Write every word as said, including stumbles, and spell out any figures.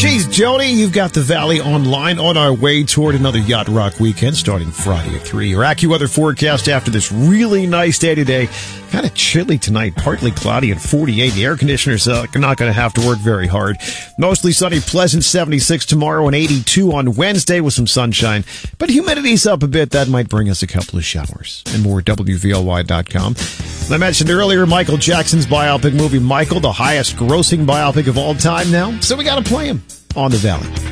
Geez, Jody, you've got the Valley Online on our way toward another Yacht Rock weekend starting Friday at three. Your AccuWeather forecast after this really nice day today. Kind of chilly tonight, partly cloudy and forty-eight. The air conditioner's uh, not going to have to work very hard. Mostly sunny, pleasant seventy-six tomorrow and eighty-two on Wednesday with some sunshine. But humidity's up a bit. That might bring us a couple of showers. And more at W V L Y dot com. As I mentioned earlier, Michael Jackson's biopic movie, Michael, the highest grossing biopic of all time now. So we got to play him on the Valley.